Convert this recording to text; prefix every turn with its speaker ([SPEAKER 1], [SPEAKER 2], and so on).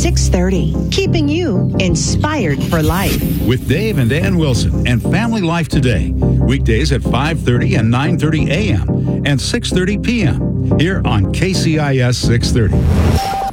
[SPEAKER 1] 630, keeping you inspired for life.
[SPEAKER 2] With Dave and Ann Wilson and Family Life Today. Weekdays at 5:30 and 9:30 a.m. and 6:30 p.m. here on KCIS 630.